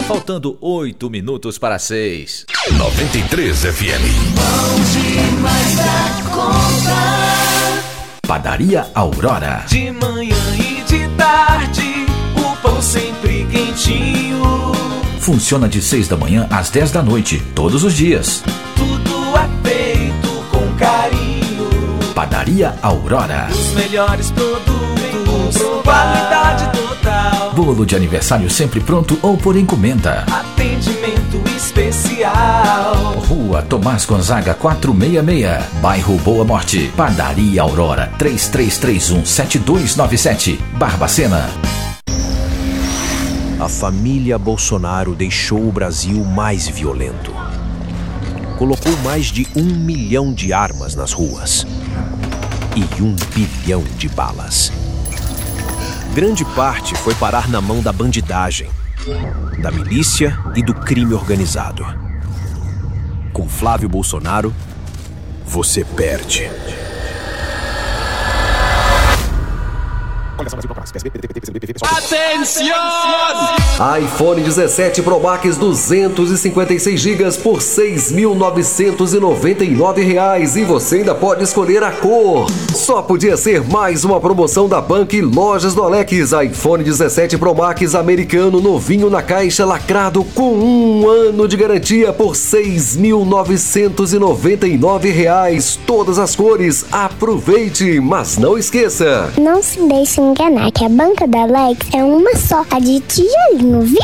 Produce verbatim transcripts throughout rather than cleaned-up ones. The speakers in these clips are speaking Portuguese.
Faltando oito minutos para seis. noventa e três F M. Bom demais da conta. Padaria Aurora. De manhã e de tarde, o pão sempre quentinho. Funciona de seis da manhã às dez da noite, todos os dias. Tudo é feito com carinho. Padaria Aurora. Os melhores produtos, qualidade total. Bolo de aniversário sempre pronto ou por encomenda. Atendimento especial. Rua Tomás Gonzaga quatrocentos e sessenta e seis, bairro Boa Morte. Padaria Aurora, três três três um, sete dois nove sete, Barbacena. A família Bolsonaro deixou o Brasil mais violento. Colocou mais de um milhão de armas nas ruas e um bilhão de balas. Grande parte foi parar na mão da bandidagem, da milícia e do crime organizado. Com Flávio Bolsonaro, você perde. Atenção! iPhone dezessete Pro Max duzentos e cinquenta e seis gigas por seis mil novecentos e noventa e nove reais e você ainda pode escolher a cor. Só podia ser mais uma promoção da Bank Lojas do Alex. iPhone dezessete Pro Max americano novinho na caixa lacrado com um ano de garantia por seis mil novecentos e noventa e nove reais. Todas as cores. Aproveite, mas não esqueça. Não se deixe enganar que a banca da Alex é uma só, a de tijolinho, viu?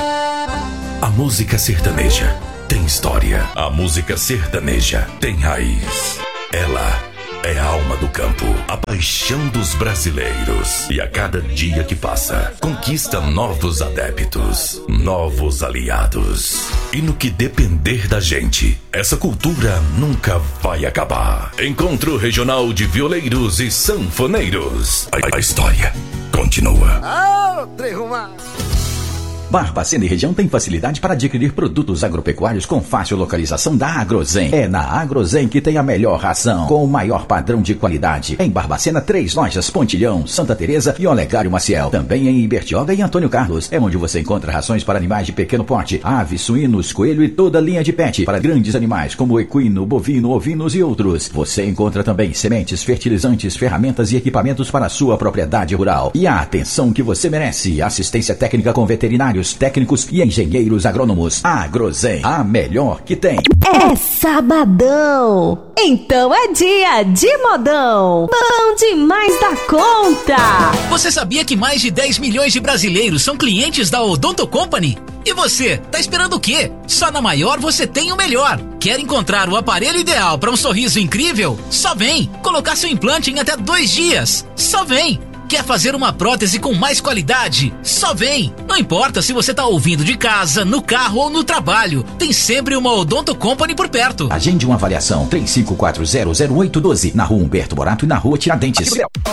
A música sertaneja tem história. A música sertaneja tem raiz. Ela é a alma do campo, a paixão dos brasileiros. E a cada dia que passa, conquista novos adeptos, novos aliados. E no que depender da gente, essa cultura nunca vai acabar. Encontro Regional de Violeiros e Sanfoneiros. A, a história continua. Ah, Trehuma! Barbacena e região tem facilidade para adquirir produtos agropecuários com fácil localização da Agrozen. É na Agrozen que tem a melhor ração, com o maior padrão de qualidade. Em Barbacena, três lojas: Pontilhão, Santa Teresa e Olegário Maciel. Também em Ibertioga e Antônio Carlos. É onde você encontra rações para animais de pequeno porte, aves, suínos, coelho e toda a linha de pet. Para grandes animais como equino, bovino, ovinos e outros. Você encontra também sementes, fertilizantes, ferramentas e equipamentos para a sua propriedade rural. E a atenção que você merece: assistência técnica com veterinários, técnicos e engenheiros agrônomos. Agrozen, a melhor que tem. É sabadão, então é dia de modão. Bom demais da conta. Você sabia que mais de dez milhões de brasileiros são clientes da Odonto Company? E você, tá esperando o quê? Só na Maior você tem o melhor. Quer encontrar o aparelho ideal para um sorriso incrível? Só vem. Colocar seu implante em até dois dias? Só vem. Quer fazer uma prótese com mais qualidade? Só vem! Não importa se você tá ouvindo de casa, no carro ou no trabalho, tem sempre uma Odonto Company por perto. Agende uma avaliação três cinco quatro zero zero oito um dois na rua Humberto Morato e na rua Tiradentes.